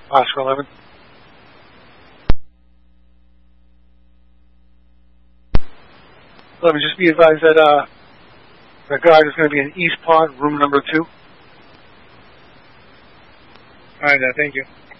Oscar 11. Let me just be advised that the guard is going to be in East Pond, room number 2. All right, thank you.